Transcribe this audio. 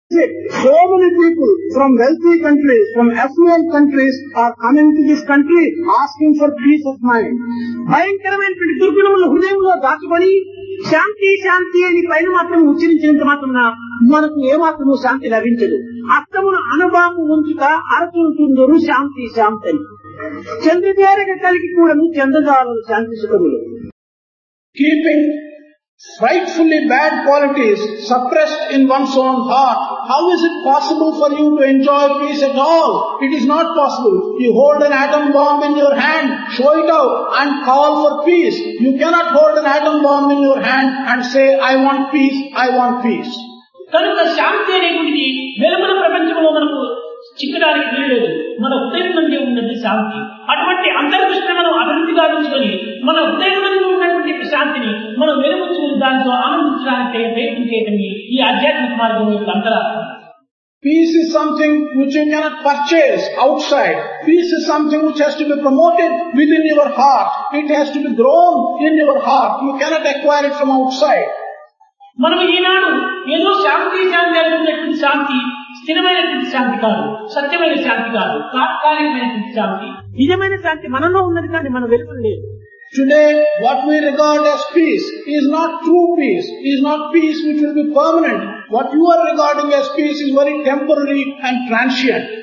So many people from wealthy countries, from affluent countries are coming to this country asking for peace of mind. భయంకరమైనటువంటి దుర్గుణములు హృదయంలో దాచుకొని శాంతి శాంతి అని పైన మాత్రం ఉచ్చరించినంత మాత్రం మనకు ఏమాత్రము శాంతి లభించదు. అత్తమును అనుభవం ఉంచుట అరచుంటుందరు శాంతి శాంతి అని. చంద్రదేరగ కలిగి కూడా చంద్రదారులు శాంతి సుఖములు. Keeping frightfully bad qualities suppressed in one's own heart, how is it possible for you to enjoy peace at all? It is not possible. You hold an atom bomb in your hand, show it out and call for peace. You cannot hold an atom bomb in your hand and say, I want peace, I want peace. కనుక శాంతి అనేటువంటిది వెలుపల ప్రపంచంలో మనకు చిక్కడానికి వీల్లేదు. మన హృదయం నుండి ఉన్నది శాంతి. అటువంటి అంతర్దృష్టిని మనం అభివృద్ధి గావించుకొని మన హృదయం నుండి ఉన్నటువంటి శాంతిని మనం వెలుగుచ్చుకుని దానితో ఆనందించడానికి ప్రయత్నం చేయటం ఈ ఆధ్యాత్మిక మార్గం యొక్క అంతరార్థం. Peace is something which you cannot purchase outside. Peace is something which has to be promoted within your heart. It has to be grown in your heart. You cannot acquire it from outside. మనం ఈనాడు ఏదో శాంతి శాంతి అనుకున్నటువంటి శాంతి స్థిరమైనటువంటి శాంతి కాదు, సత్యమైన శాంతి కాదు, తాత్కాలికమైనటువంటి శాంతి. నిజమైన శాంతి మనలో ఉన్నది కానీ మన వెలుపల లేదు. Today, what we regard as peace is not true peace, is not peace which will be permanent. What you are regarding as peace is very temporary and transient.